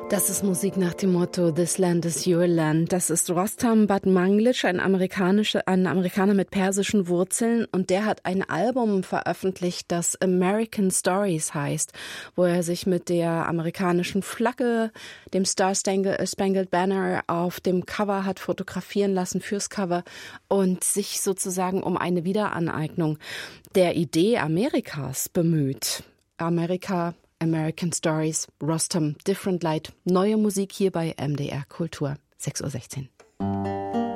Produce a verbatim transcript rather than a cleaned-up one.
Das ist Musik nach dem Motto This Land is Your Land. Das ist Rostam Batmanglij, ein, amerikanischer, ein Amerikaner mit persischen Wurzeln. Und der hat ein Album veröffentlicht, das American Stories heißt, wo er sich mit der amerikanischen Flagge, dem Star Spangled Banner auf dem Cover hat fotografieren lassen fürs Cover und sich sozusagen um eine Wiederaneignung der Idee Amerikas bemüht. Amerika American Stories, Rostam, Different Light, neue Musik hier bei M D R Kultur, sechs Uhr sechzehn.